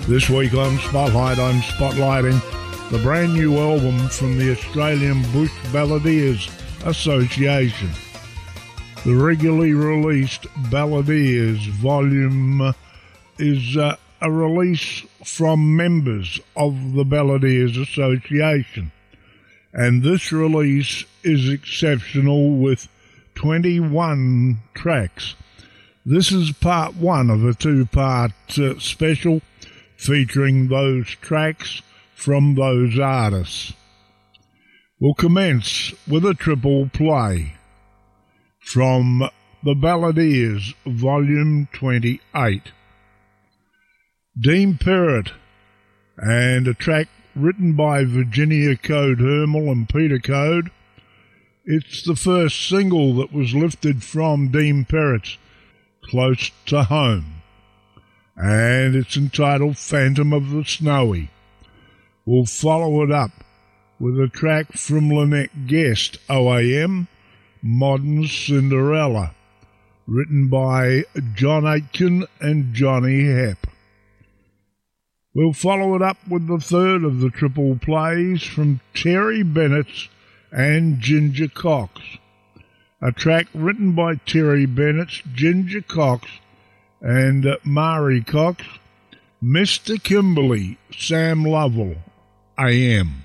This week on Spotlight, I'm spotlighting the brand new album from the Australian Bush Balladeers Association. The regularly released Balladeers volume is a release from members of the Balladeers Association, and this release is exceptional with 21 tracks. This is part one of a two-part special featuring those tracks from those artists. We'll commence with a triple play from the Balladeers, Volume 28. Dean Perrott, and a track written by Virginia Code Hermel and Peter Code. It's the first single that was lifted from Dean Perrott's Close to Home, and it's entitled Phantom of the Snowy. We'll follow it up with a track from Lynette Guest, OAM, Modern Cinderella, written by John Aitken and Johnny Hepp. We'll follow it up with the third of the triple plays from Terry Bennett and Ginger Cox, a track written by Terry Bennett, Ginger Cox, and Mari Cox, Mr. Kimberly, Sam Lovell, AM.